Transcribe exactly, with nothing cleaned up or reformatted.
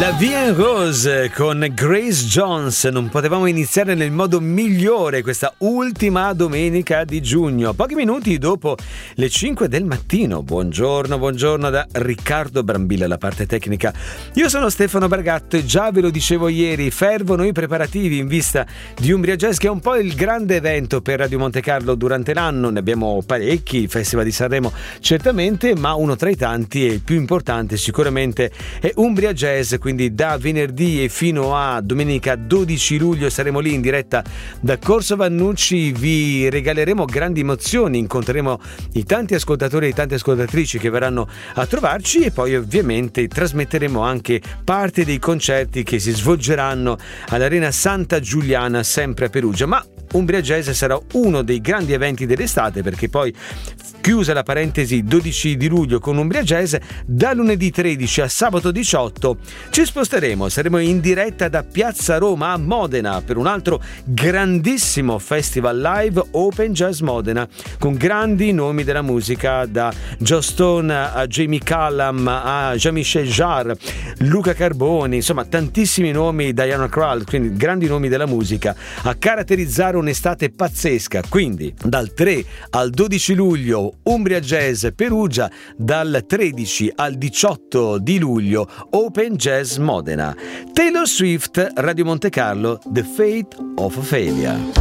La Vie en Rose con Grace Jones. Non potevamo iniziare nel modo migliore questa ultima domenica di giugno, pochi minuti dopo le cinque del mattino. Buongiorno, buongiorno da Riccardo Brambilla, la parte tecnica. Io sono Stefano Bargatto e già ve lo dicevo ieri, fervono i preparativi in vista di Umbria Jazz, che è un po' il grande evento per Radio Monte Carlo durante l'anno. Ne abbiamo parecchi, il Festival di Sanremo certamente, ma uno tra i tanti e il più importante sicuramente è Umbria Jazz. Quindi da venerdì e fino a domenica dodici luglio saremo lì in diretta da Corso Vannucci, vi regaleremo grandi emozioni, incontreremo i tanti ascoltatori e le tante ascoltatrici che verranno a trovarci e poi ovviamente trasmetteremo anche parte dei concerti che si svolgeranno all'Arena Santa Giuliana sempre a Perugia. Ma Umbria Jazz sarà uno dei grandi eventi dell'estate, perché poi, chiusa la parentesi dodici di luglio con Umbria Jazz, da lunedì tredici a sabato diciotto ci sposteremo, saremo in diretta da Piazza Roma a Modena per un altro grandissimo festival live, Open Jazz Modena, con grandi nomi della musica, da Joe Stone a Jamie Cullum a Jean-Michel Jarre, Luca Carboni, insomma tantissimi nomi, Diana Krall, quindi grandi nomi della musica a caratterizzare un'estate pazzesca. Quindi dal tre al dodici luglio Umbria Jazz Perugia, dal tredici al diciotto di luglio Open Jazz Modena. Taylor Swift, Radio Monte Carlo, The Fate of Ophelia.